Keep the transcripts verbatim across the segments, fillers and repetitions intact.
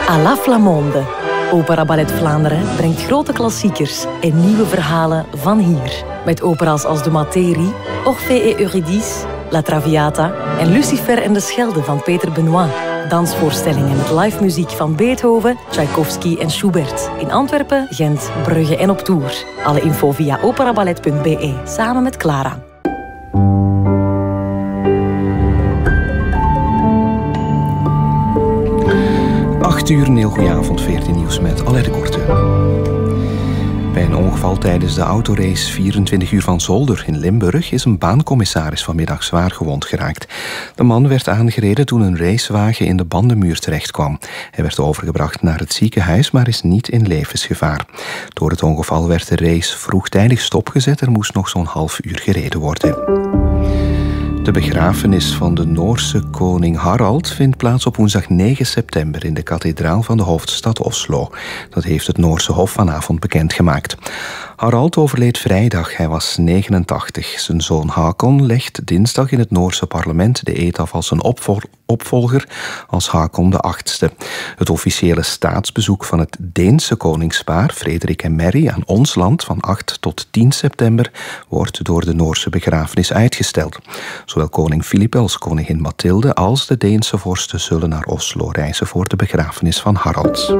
À la Flamande. Opera Ballet Vlaanderen brengt grote klassiekers en nieuwe verhalen van hier. Met opera's als De Materie, Orphée et Eurydice, La Traviata en Lucifer en de Schelde van Peter Benoit. Dansvoorstellingen met live muziek van Beethoven, Tchaikovsky en Schubert. In Antwerpen, Gent, Brugge en op tour. Alle info via operaballet punt be, samen met Clara. acht uur, een heel goede avond, veertien nieuws met Alain de Korte. Bij een ongeval tijdens de autorace vierentwintig uur van Zolder in Limburg is een baancommissaris vanmiddag zwaar gewond geraakt. De man werd aangereden toen een racewagen in de bandenmuur terechtkwam. Hij werd overgebracht naar het ziekenhuis, maar is niet in levensgevaar. Door het ongeval werd de race vroegtijdig stopgezet. Er moest nog zo'n half uur gereden worden. De begrafenis van de Noorse koning Harald vindt plaats op woensdag negen september in de kathedraal van de hoofdstad Oslo. Dat heeft het Noorse Hof vanavond bekendgemaakt. Harald overleed vrijdag, hij was negenentachtig. Zijn zoon Hakon legt dinsdag in het Noorse parlement de eed af als zijn opvol- opvolger als Hakon de achtste. Het officiële staatsbezoek van het Deense koningspaar, Frederik en Mary, aan ons land van acht tot tien september wordt door de Noorse begrafenis uitgesteld. Zowel koning Filip als koningin Mathilde als de Deense vorsten zullen naar Oslo reizen voor de begrafenis van Harald.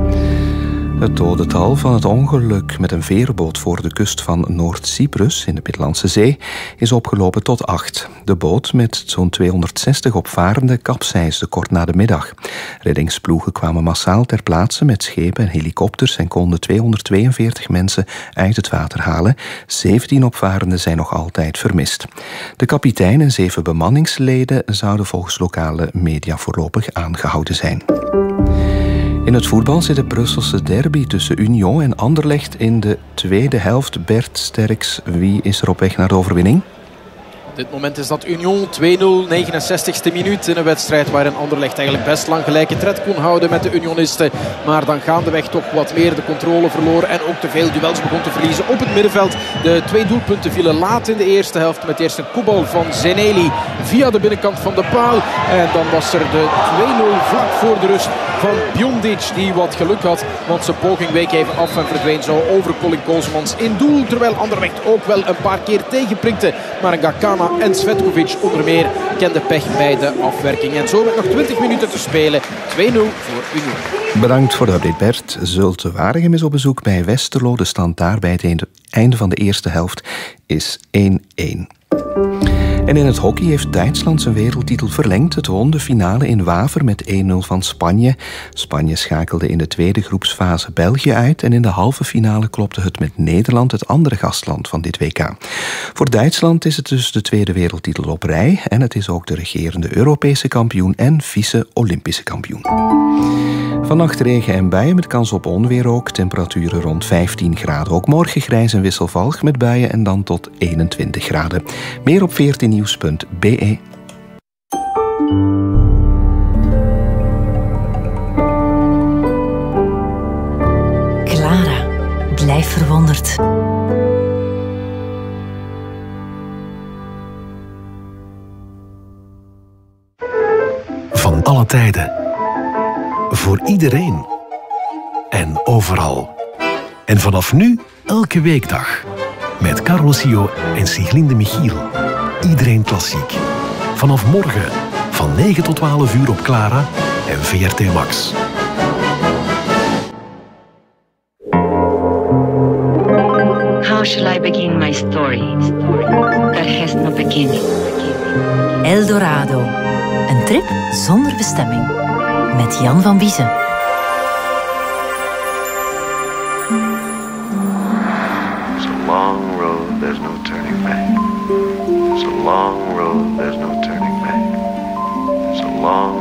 Het dodental van het ongeluk met een veerboot voor de kust van Noord-Cyprus in de Middellandse Zee is opgelopen tot acht. De boot met zo'n tweehonderdzestig opvarenden kapseisde kort na de middag. Reddingsploegen kwamen massaal ter plaatse met schepen en helikopters en konden tweehonderdtweeënveertig mensen uit het water halen. zeventien opvarenden zijn nog altijd vermist. De kapitein en zeven bemanningsleden zouden volgens lokale media voorlopig aangehouden zijn. In het voetbal zit de Brusselse derby tussen Union en Anderlecht in de tweede helft. Bert Sterks, wie is er op weg naar de overwinning? Op dit moment is dat Union twee nul, negenenzestigste minuut in een wedstrijd waarin Anderlecht eigenlijk best lang gelijke tred kon houden met de Unionisten. Maar dan gaandeweg toch wat meer de controle verloor en ook te veel duels begon te verliezen op het middenveld. De twee doelpunten vielen laat in de eerste helft met eerst een kopbal van Zeneli via de binnenkant van de paal. En dan was er de twee nul vlak voor de rust van Bjondic die wat geluk had, want zijn poging week even af en verdween zo over Colin Koosmans in doel. Terwijl Anderlecht ook wel een paar keer tegenprikte, maar een Gakana en Svetkovic onder meer kende pech bij de afwerking. En zo met nog twintig minuten te spelen. twee nul voor Union. Bedankt voor de update, Bert. Zulte Waregem is op bezoek bij Westerlo. De stand daar bij het einde van de eerste helft is één één. En in het hockey heeft Duitsland zijn wereldtitel verlengd. Het won de finale in Waver met één nul van Spanje. Spanje schakelde in de tweede groepsfase België uit en in de halve finale klopte het met Nederland, het andere gastland van dit W K. Voor Duitsland is het dus de tweede wereldtitel op rij en het is ook de regerende Europese kampioen en vice-Olympische kampioen. Vannacht regen en buien met kans op onweer ook. Temperaturen rond vijftien graden. Ook morgen grijs en wisselvallig met buien en dan tot eenentwintig graden. Meer op veertien nieuws punt be. Clara, blijf verwonderd. Van alle tijden. Voor iedereen. En overal. En vanaf nu elke weekdag. Met Carlos Sio en Siglinde Michiel. Iedereen klassiek. Vanaf morgen van negen tot twaalf uur op Clara en V R T Max. How shall I begin my story? That has no beginning. Eldorado. Een trip zonder bestemming. Met Jan van Biezen. It's a long road, there's no turning back. It's a long road, there's no turning back. It's a long